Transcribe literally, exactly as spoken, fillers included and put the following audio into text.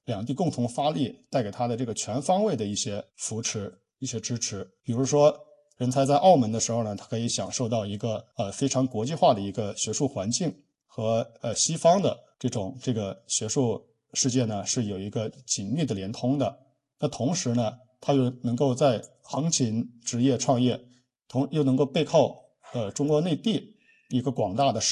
两地共同发力带给他的这个全方位的一些扶持、一些支持。比如说，人才在澳门的时候呢，他可以享受到一个呃非常国际化的一个学术环境和呃西方的这种这个学术世界呢是有一个紧密的连通的。那同时呢，他又能够在横琴职业创业，同又能够背靠呃中国内地一个广大的